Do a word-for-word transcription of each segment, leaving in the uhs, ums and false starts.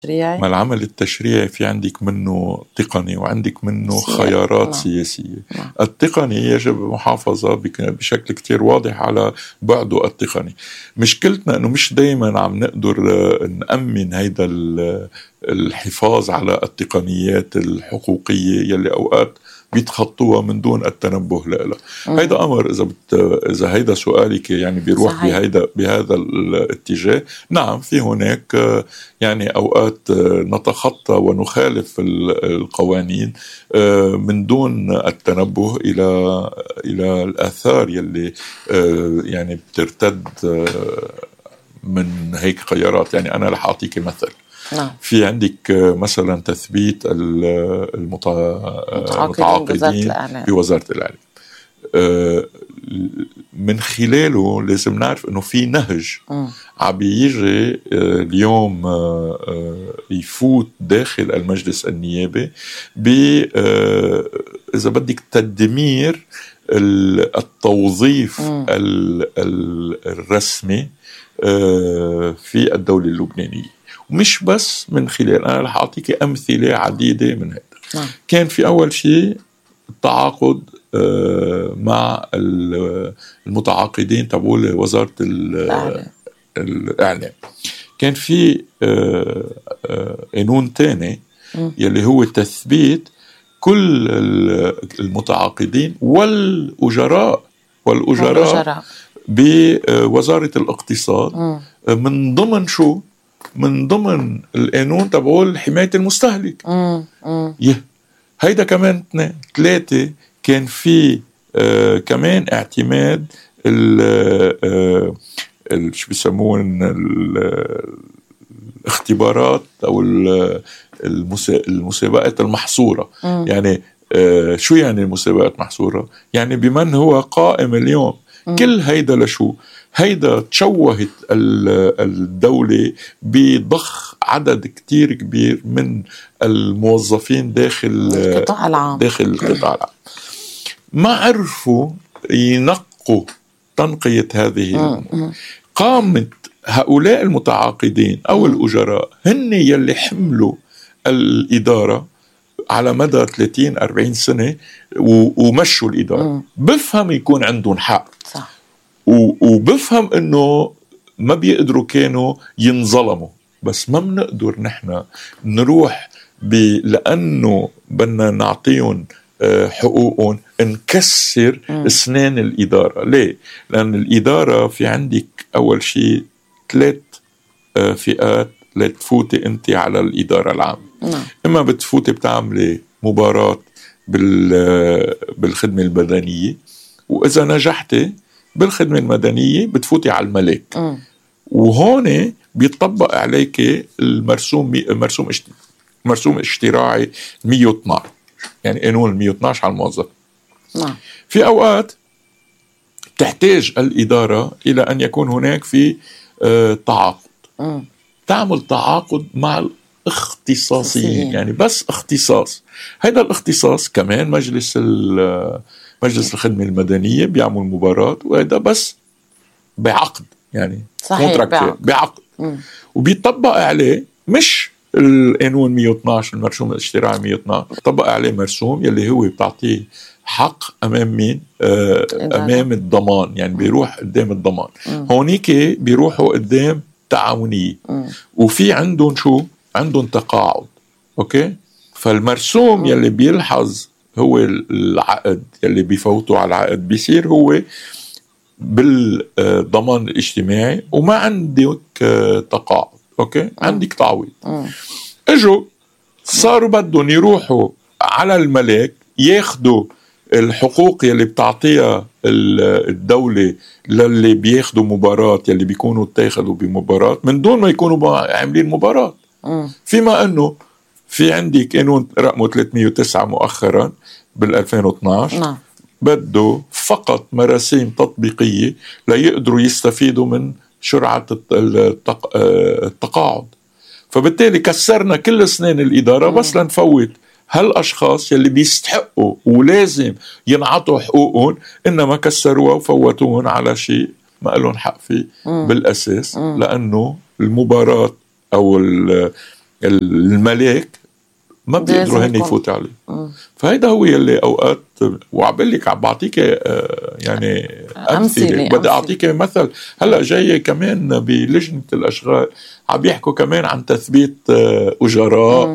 ما العمل التشريعي في عندك منه تقني وعندك منه خيارات نعم. سياسية نعم. التقني يجب محافظة بشكل كتير واضح على بعده التقني. مشكلتنا أنه مش دايما عم نقدر نأمن هيدا الحفاظ على التقنيات الحقوقية يلي أوقات بيتخطوها من دون التنبه لها. هيدا أمر إذا بت... إذا هيدا سؤالك يعني بيروح صحيح. بهيدا بهذا الاتجاه. نعم في هناك يعني أوقات نتخطى ونخالف القوانين من دون التنبه إلى إلى الآثار يلي يعني بترتد من هيك خيارات. يعني أنا رح أعطيك مثل. نعم. في عندك مثلا تثبيت المتعاقدين بوزارة الإعلام، من خلاله لازم نعرف انه في نهج عم يجي اليوم يفوت داخل المجلس النيابي ب اذا بدك تدمير التوظيف الرسمي في الدولة اللبنانية. ومش بس من خلال، أنا رح أعطيك أمثلة عديدة من هذا. نعم. كان في أول شيء التعاقد مع المتعاقدين تبول وزارة الإعلام. كان في قانون تاني يلي هو تثبيت كل المتعاقدين والأجراء والأجراء بوزارة الاقتصاد م. من ضمن شو؟ من ضمن القانون تبعول حماية المستهلك. م. م. يه. هيدا كمان اثنين ثلاثة. كان في آه كمان اعتماد ال آه شو بيسمون الاختبارات او المسابقات المحصورة. م. يعني آه شو يعني المسابقات محصورة؟ يعني بمن هو قائم اليوم. م. كل هيدا لشو؟ هيدا تشوهت الدولة بضخ عدد كتير كبير من الموظفين داخل القطاع العام. داخل القطاع العام. ما عرفوا ينقوا تنقية هذه الأمور. قامت هؤلاء المتعاقدين أو الأجراء هن يلي حملوا الإدارة على مدى ثلاثين أربعين سنة ومشوا الإدارة. م. بفهم يكون عندهم حق صح. وبفهم انه ما بيقدروا كانوا ينظلموا، بس ما بنقدر نحن نروح لأنه بدنا نعطيهم حقوقهم نكسر م. اسنان الإدارة. ليه؟ لأن الإدارة في عندك أول شيء ثلاث فئات لتفوتي أنت على الإدارة العامة. م. إما بتفوتي بتعملي مباراة بالخدمة المدنية، وإذا نجحتي بالخدمة المدنية بتفوتي على الملك. م. وهون بيطبق عليك المرسوم مرسوم مرسوم اشتراعي مية واثناشر، يعني قانون مية واثناشر على الموظف. م. في أوقات تحتاج الإدارة إلى أن يكون هناك في آه تعاقد. م. تعمل تعاقد مع الاختصاصيين، يعني بس اختصاص. هذا الاختصاص كمان مجلس مجلس الخدمة المدنية بيعمل مباراة، وهذا بس بعقد، يعني صحيح بعقد. وبيطبق عليه مش القانون مية واثناشر المرسوم الاشتراعي مية واثناشر، طبق عليه مرسوم يلي هو بتعطيه حق أمام مين؟ آه أمام الضمان، يعني بيروح قدام الضمان. هونيك بيروحوا قدام تعاونية، وفي عندهم شو؟ عندهم تقاعد. أوكي؟ فالمرسوم يلي بيلحظ هو العقد يلي بيفوتوا على العقد بيصير هو بالضمان الاجتماعي، وما عندك تقاعد. أوكي؟ عندك تعويض. اجوا صاروا بدهم يروحوا على الملك ياخدوا الحقوق يلي بتعطيها الدولة للي بياخدوا مباراة يلي بيكونوا اتاخدوا بمباراة من دون ما يكونوا عاملين مباراة. فيما أنه في عندي قانون رقمه ثلاثمية وتسعة مؤخرا بال2012 نعم. بده فقط مراسيم تطبيقية ليقدروا يستفيدوا من شرعة التق... التقاعد. فبالتالي كسرنا كل سنين الإدارة مم. بس لنفوت هالأشخاص يلي بيستحقوا ولازم ينعطوا حقوقهم، إنما كسروها وفوتوهم على شيء ما لهم حق فيه مم. بالأساس مم. لأنه المباراة أو الملاك ما بيقدروا هن يفوتوا عليه. فهيدا هو يلي اوقات وعبقول لك عم بعطيك يعني امثله. بدي اعطيك مثل هلا جاي كمان بلجنه الاشغال عم يحكوا كمان عن تثبيت اجراء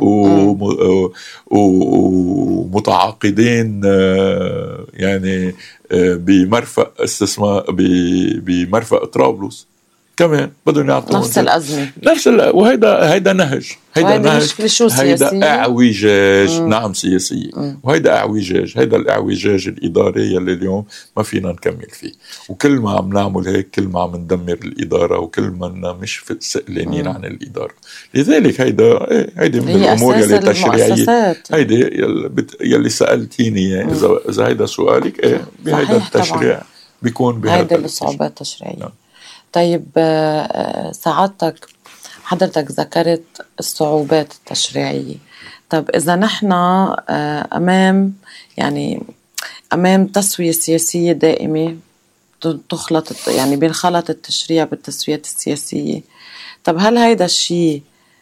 ومتعاقدين يعني بمرفق استثمار بمرفق طرابلس كمان بدهم يعطوا نفس الأزمة نفس ال... وهيدا هيدا نهج هيدا نهج هيدا اعوجاج. مم. نعم سياسية. مم. وهيدا اعوجاج هيدا الاعوجاج الإداري يلي اليوم ما فينا نكمل فيه. وكل ما عم نعمل هيك كل ما عم ندمر الإدارة وكل ما مش سئلانين عن الإدارة. لذلك هيدا هيدا من الأمور يلي تشريعية هيدا يلي, بت... يلي سألتيني إذا إذا هيدا سؤالك إيه بهيدا التشريع بيكون بهيدا الصعوبات التشريعية. نعم. طيب سعادتك حضرتك ذكرت الصعوبات التشريعية. طب إذا نحن أمام يعني أمام تسوية سياسية دائمة تخلط يعني بينخلط التشريع بالتسويات السياسية، طب هل هيدا الشيء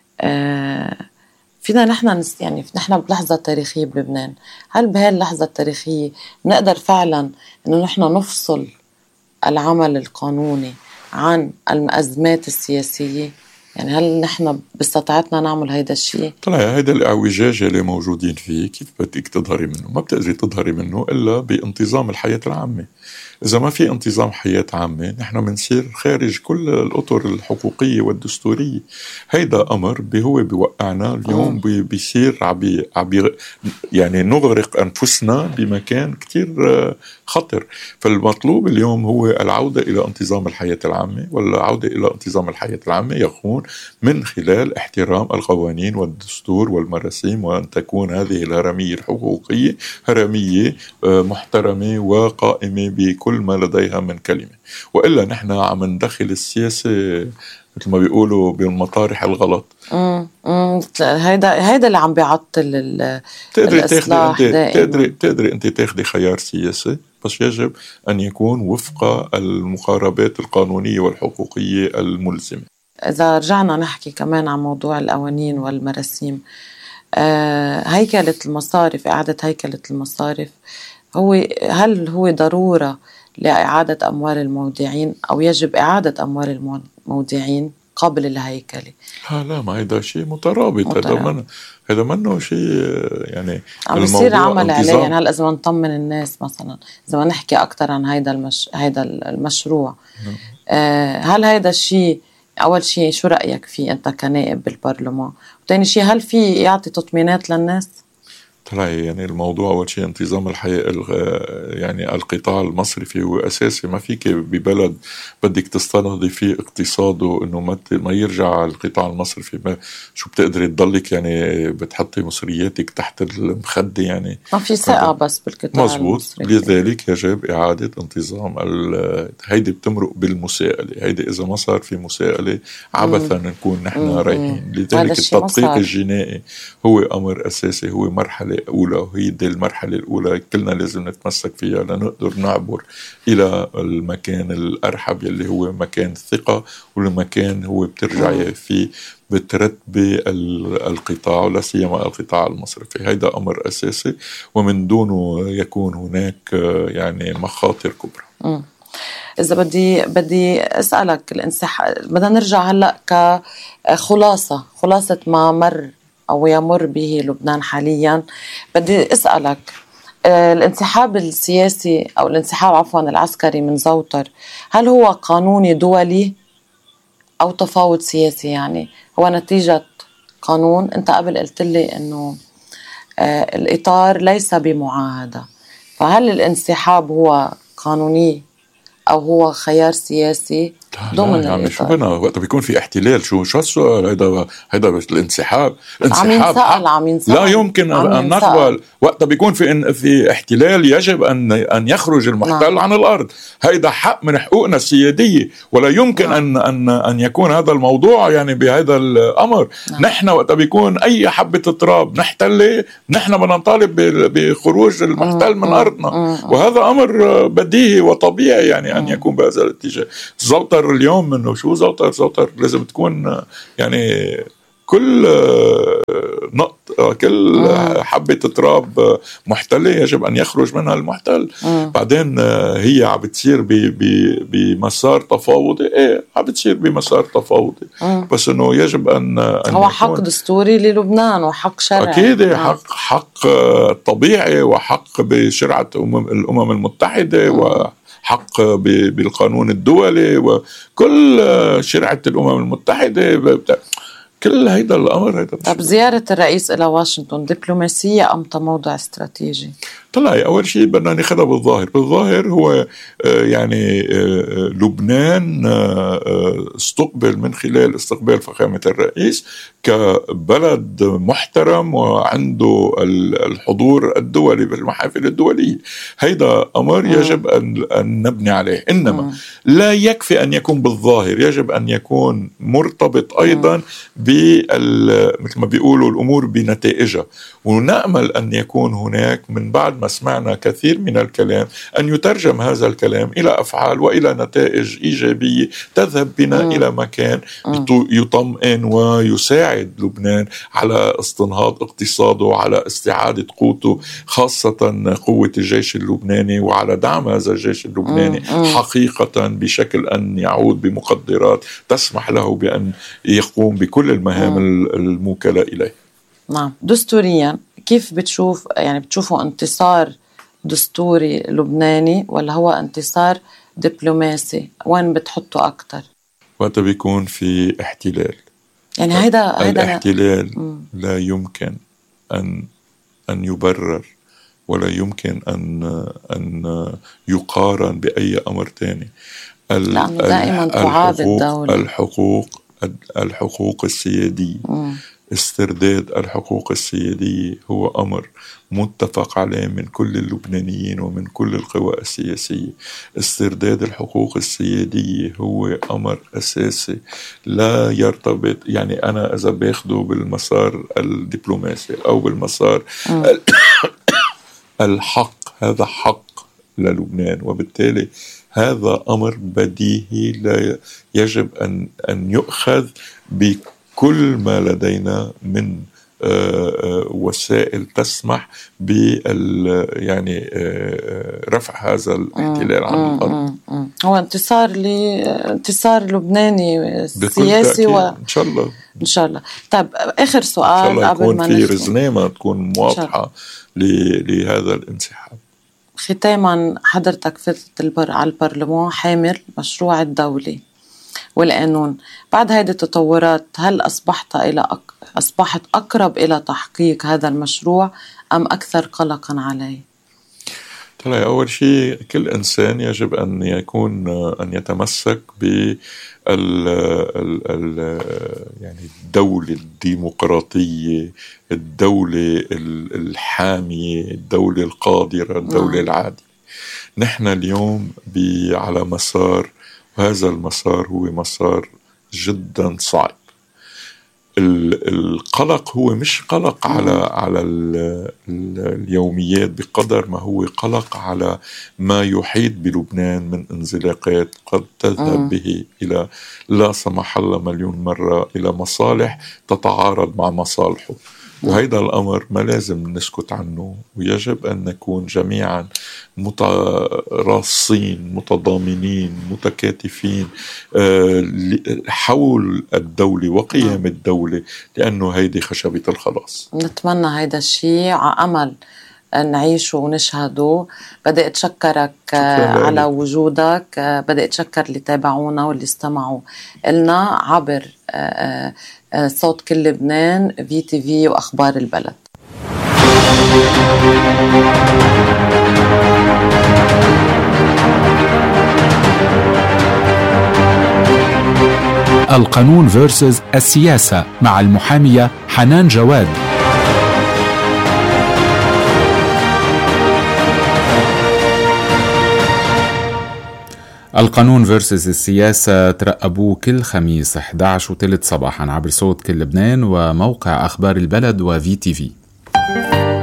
فينا نحن يعني نحن بلحظة تاريخية بلبنان، هل بهاي اللحظة التاريخية نقدر فعلا إنه نحن نفصل العمل القانوني عن الأزمات السياسية؟ يعني هل نحن باستطاعتنا نعمل هيدا الشيء؟ طلع هيدا الاعوجاج اللي موجودين فيه كيف بدك تظهري منه؟ ما بتقدري تظهري منه إلا بانتظام الحياة العامة. إذا ما في انتظام حياة عامة نحن بنصير خارج كل الأطر الحقوقية والدستورية. هيدا أمر هو بيوقعنا اليوم بيصير عبي عبي يعني نغرق أنفسنا بمكان كتير خطر. فالمطلوب اليوم هو العودة إلى انتظام الحياة العامة، والعودة إلى انتظام الحياة العامة يكون من خلال احترام القوانين والدستور والمراسيم، وأن تكون هذه الهرمية الحقوقية هرمية محترمة وقائمة بكل ما لديها من كلمة. وإلا نحن عم ندخل السياسة مثل ما بيقولوا بالمطارح الغلط. امم هيدا هيدا اللي عم بيعطل الإصلاح. تقدري تقدري أنت تاخدي خيار سياسي، بس يجب أن يكون وفق المقاربات القانونية والحقوقية الملزمة. إذا رجعنا نحكي كمان عن موضوع القوانين والمراسيم، آه هيكلة المصارف، إعادة هيكلة المصارف، هو هل هو ضرورة لإعادة أموال المودعين أو يجب إعادة أموال المودعين قبل الهيكلة؟ لا لا، ما هيدا شيء مترابط. هذا من هذا منه شيء يعني عم يصير عمل عليه. يعني هل إذا نطمن الناس مثلا، إذا ما نحكي أكتر عن هيدا المش... هيدا المشروع، آه هل هيدا الشيء أول شيء شو رأيك فيه أنت كنائب بالبرلمان؟ وتاني شيء هل في يعطي تطمينات للناس؟ طلعي يعني الموضوع أول شيء انتظام الحياة، يعني القطاع المصرفي هو أساسي. ما فيك ببلد بدك تستنهضي فيه اقتصاده إنه ما ما يرجع القطاع المصرفي. ما شو بتقدري تضلك يعني بتحطي مصرياتك تحت المخدة؟ يعني ما في ثقة بس بالقطاع مزبوط. المصرفي. لذلك يجب إعادة انتظام. هيدي بتمرق بالمساءلة. هيدي إذا ما صار في مساءلة عبثا نكون نحن رايحين. لذلك التدقيق الجنائي هو أمر أساسي، هو مرحلة أولى، وهي دي المرحلة الأولى كلنا لازم نتمسك فيها لنقدر نعبر إلى المكان الأرحب يلي هو مكان الثقة، والمكان هو بترجعي فيه بترتبي القطاع ولا سيما القطاع المصرفي. هيدا أمر أساسي ومن دونه يكون هناك يعني مخاطر كبرى. م. إذا بدي بدي أسألك الانسحاب، بدنا نرجع هلأ كخلاصة خلاصة ما مر أو يمر به لبنان حاليا. بدي أسألك الانسحاب السياسي أو الانسحاب عفوا العسكري من زوطر، هل هو قانوني دولي أو تفاوض سياسي؟ يعني هو نتيجة قانون. أنت قبل قلت لي أنه الإطار ليس بمعاهدة، فهل الانسحاب هو قانوني أو هو خيار سياسي ضمن لا يعني شو بنا وقت بيكون في احتلال؟ شو شو السؤال هيدا؟ هيدا الانسحاب الانسحاب عم ينسأل لا يمكن أن نقبل. وقت بيكون في في احتلال يجب أن أن يخرج المحتل نعم. عن الأرض. هيدا حق من حقوقنا السيادية، ولا يمكن نعم. أن أن أن يكون هذا الموضوع يعني بهذا الأمر. نعم. نحن وقت بيكون أي حبة تراب نحتل، نحن بدنا نطالب بخروج المحتل من أرضنا، وهذا أمر بديهي وطبيعي يعني أن يكون بهذا الاتجاه. زوطر اليوم انه شو زوطر؟ زوطر لازم تكون يعني كل نقط كل مم. حبة تراب محتلة يجب أن يخرج منها المحتل. مم. بعدين هي عم بتصير بمسار تفاوضي، إيه عم بتصير بمسار تفاوضي، مم. بس إنه يجب أن, أن هو حق دستوري للبنان وحق شرعي. أكيد مم. حق حق طبيعي وحق بشرعة الأمم المتحدة، مم. وحق بالقانون الدولي وكل شرعة الأمم المتحدة. كل هيدا الأمر هيدا. طب زيارة الرئيس إلى واشنطن دبلوماسية أم موضوع استراتيجي؟ طلع أول شيء بدنا ناخذها بالظاهر. بالظاهر هو يعني لبنان استقبل من خلال استقبال فخامة الرئيس كبلد محترم وعنده الحضور الدولي بالمحافل الدولية. هيدا أمر يجب أن نبني عليه. إنما م. لا يكفي أن يكون بالظاهر، يجب أن يكون مرتبط أيضا مثل ما بيقولوا الأمور بنتائجها. ونأمل أن يكون هناك من بعد ما سمعنا كثير من الكلام أن يترجم هذا الكلام إلى أفعال وإلى نتائج إيجابية تذهب بنا م. إلى مكان يطمئن ويساعد لبنان على استنهاض اقتصاده وعلى استعادة قوته، خاصة قوة الجيش اللبناني، وعلى دعم هذا الجيش اللبناني م. حقيقة بشكل أن يعود بمقدرات تسمح له بأن يقوم بكل المهام م. الموكلة إليه. نعم. دستوريا كيف بتشوف، يعني بتشوفوا انتصار دستوري لبناني ولا هو انتصار دبلوماسي؟ وين بتحطوا أكتر؟ وقت بيكون في احتلال، يعني هيدا هيدا الاحتلال لا يمكن أن أن يبرر ولا يمكن أن أن يقارن بأي أمر تاني. لأنه دائما تعاب الدولة. الحقوق الحقوق السيادية، م. استرداد الحقوق السيادية هو أمر متفق عليه من كل اللبنانيين ومن كل القوى السياسية. استرداد الحقوق السيادية هو أمر أساسي لا يرتبط، يعني أنا إذا باخده بالمسار الدبلوماسي أو بالمسار الحق، هذا حق للبنان، وبالتالي هذا أمر بديهي لا يجب أن أن يؤخذ بكل ما لدينا من وسائل تسمح بال يعني رفع هذا الاحتلال عن الأرض. هو انتصار ل انتصار لبناني سياسي و... إن شاء الله إن شاء الله. طيب آخر سؤال قبل ما نختم، في رزنامة تكون موافقة لهذا الانسحاب. ختاما، حضرتك فتت البر على البرلمان حامل مشروع الدولي والقانون. بعد هذه التطورات هل أصبحت إلى أك... أصبحت أقرب إلى تحقيق هذا المشروع أم أكثر قلقا عليه؟ طلع أول شيء كل إنسان يجب أن يكون أن يتمسك بال ال ال يعني الدولة الديمقراطية، الدولة الحامية، الدولة القادرة، الدولة العادلة. نحن اليوم على مسار، وهذا المسار هو مسار جدا صعب. القلق هو مش قلق على على اليوميات بقدر ما هو قلق على ما يحيط بلبنان من انزلاقات قد تذهب به إلى لا سمح الله مليون مرة إلى مصالح تتعارض مع مصالحه. وهذا الأمر ما لازم نسكت عنه، ويجب أن نكون جميعا متراصين متضامنين متكاتفين حول الدولة وقيام الدولة، لأنه هيدي خشبة الخلاص. نتمنى هيدا الشيء على أمل نعيشه ونشهده. بدي أتشكرك على وجودك، بدي أتشكر اللي تابعونا واللي استمعوا لنا عبر صوت كل لبنان، في تي في وأخبار البلد. القانون فيرسز السياسة مع المحامية حنان جواد. القانون فيرسز السياسة ترقبوه كل خميس إحدى عشر وثلث صباحا عبر صوت كل لبنان وموقع أخبار البلد وفي تي في.